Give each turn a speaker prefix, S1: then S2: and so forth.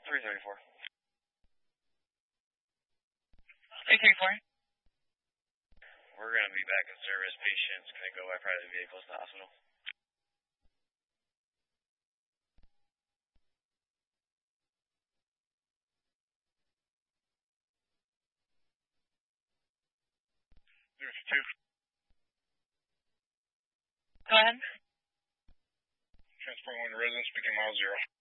S1: 334.
S2: 334.
S1: We're going to be back in service. Patients can go by private vehicles to the hospital.
S3: There's 2.
S2: Go ahead.
S3: Transport 1 to residence, speaking mile 0.